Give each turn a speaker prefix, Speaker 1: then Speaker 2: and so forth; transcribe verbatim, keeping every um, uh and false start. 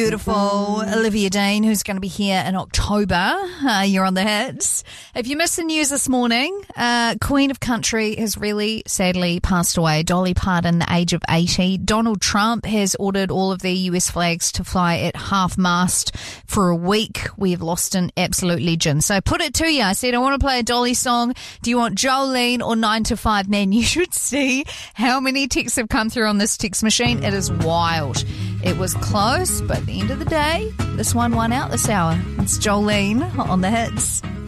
Speaker 1: Beautiful Olivia Dean, who's going to be here in October. Uh, you're on the hits. If you missed the news this morning, uh, Queen of Country has really sadly passed away. Dolly Parton, the age of eighty. Donald Trump has ordered all of the U S flags to fly at half-mast for a week. We have lost an absolute legend. So I put it to you. I said, I want to play a Dolly song. Do you want Jolene or nine to five? Man, you should see how many texts have come through on this text machine. It is wild. It was close, but at the end of the day, this one won out this hour. It's Jolene on the hits.